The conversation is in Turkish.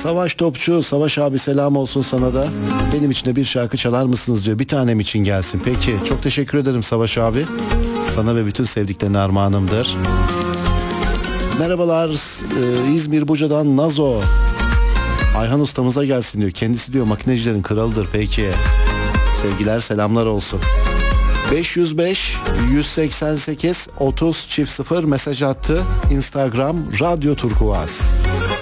Savaş Topçu, Savaş abi selam olsun sana da. Benim için de bir şarkı çalar mısınız diyor. Bir tanem için gelsin. Peki, çok teşekkür ederim Savaş abi. Sana ve bütün sevdiklerine armağanımdır. Merhabalar, İzmir Buca'dan Nazo. Ayhan ustamıza gelsin diyor. Kendisi diyor makinecilerin kralıdır. Peki, sevgiler selamlar olsun. 505 188 30 0 mesaj attı. Instagram Radyo Turkuaz.